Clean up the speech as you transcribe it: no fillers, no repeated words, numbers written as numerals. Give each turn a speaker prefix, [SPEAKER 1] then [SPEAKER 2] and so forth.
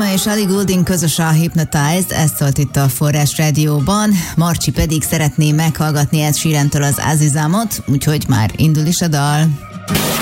[SPEAKER 1] Rihanna és Ellie Goulding közös a Hypnotized, ezt szólt itt a Forrás Rádióban. Marcsi pedig szeretné meghallgatni Ed Sheerantől az Azizamot, úgyhogy már indul is a dal.